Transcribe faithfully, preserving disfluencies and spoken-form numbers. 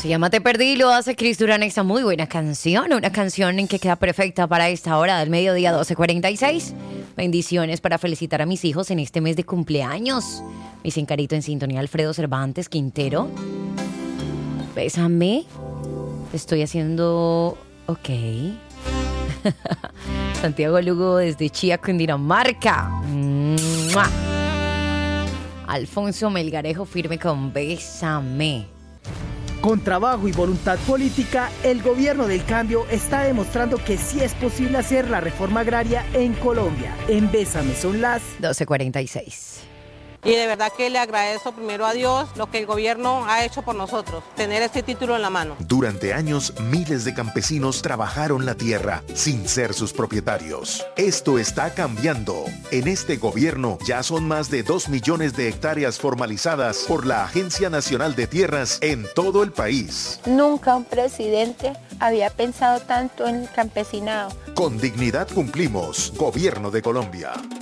Se llama Te Perdí, lo hace Chris Durán, esta muy buena canción, una canción en que queda perfecta para esta hora del mediodía, doce cuarenta y seis. Bendiciones para felicitar a mis hijos en este mes de cumpleaños. Mi Carito en sintonía, Alfredo Cervantes Quintero. Bésame. Estoy haciendo... Ok. Santiago Lugo desde Chía, Cundinamarca. ¡Mua! Alfonso Melgarejo firme con Bésame. Con trabajo y voluntad política, el gobierno del cambio está demostrando que sí es posible hacer la reforma agraria en Colombia. En Bésame son las doce cuarenta y seis. Y de verdad que le agradezco primero a Dios lo que el gobierno ha hecho por nosotros, tener este título en la mano. Durante años, miles de campesinos trabajaron la tierra sin ser sus propietarios. Esto está cambiando. En este gobierno ya son más de dos millones de hectáreas formalizadas por la Agencia Nacional de Tierras en todo el país. Nunca un presidente había pensado tanto en el campesinado. Con dignidad cumplimos. Gobierno de Colombia.